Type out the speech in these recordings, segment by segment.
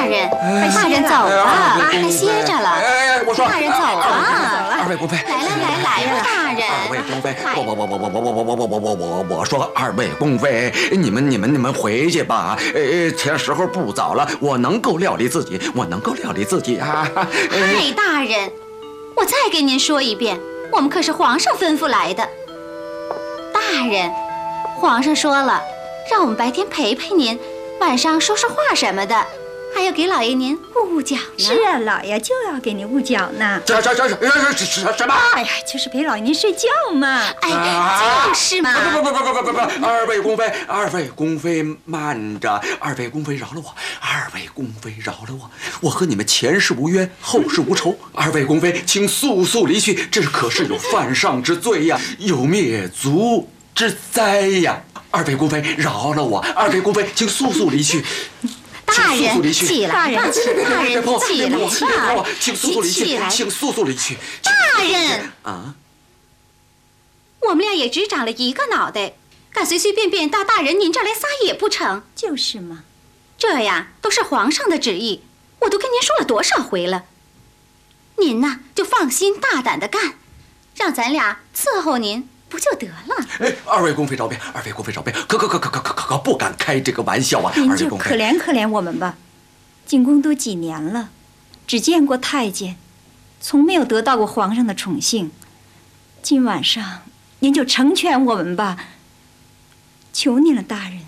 大人，大人走吧，快歇着了。 我说， 大人走吧。 二位公妃， 来吧，大人。 二位公妃，我说二位公妃，你们回去吧。天时候不早了，我能够料理自己，啊。 嗨，大人，我再给您说一遍，我们可是皇上吩咐来的。大人，皇上说了，让我们白天陪陪您，晚上说说话什么的，还要给老爷您捂脚呢。 是啊，老爷就要给你捂脚呢。 什么？ 哎呀，就是陪老爷您睡觉嘛。 哎，就是嘛。 不，二位公妃慢着，二位公妃饶了我，我和你们前世无冤，后世无仇。二位公妃，请速速离去，这可是有犯上之罪呀，有灭族之灾呀！二位公妃饶了我，二位公妃，请速速离去。 大人，起来吧！大人，起来吧！ 请速速离去！请速速离去！ 大人啊！ 我们俩也只长了一个脑袋，敢随随便便到大人您这儿来撒野不成？ 就是嘛， 这呀都是皇上的旨意，我都跟您说了多少回了。您呐就放心大胆的干，让咱俩伺候您不就得了？ 二位公妃饶命，可不敢开这个玩笑啊！ 您就可怜可怜我们吧。进宫都几年了，只见过太监，从没有得到过皇上的宠幸。今晚上您就成全我们吧，求您了，大人。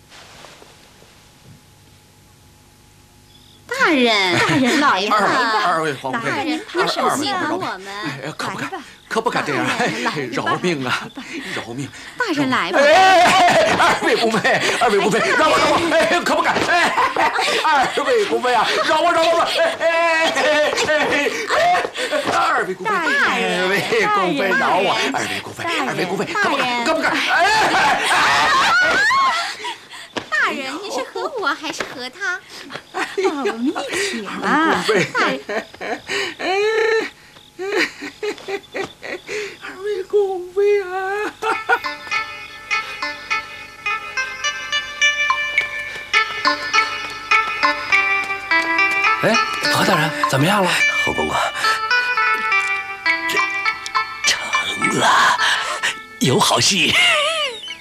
大人，老爷， 二位皇妃， 大人，他手心疼我们， 可不敢这样，饶命啊，饶命！ 大人来吧。 二位公妃，饶我，可不敢！二位公妃啊，饶我！二位公妃，饶我！二位公妃，可不敢！ 大人，你是和我还是和他？ 我们一起嘛。 二位公妃啊！ 哎，何大人怎么样了？ 侯公公，这成了，有好戏。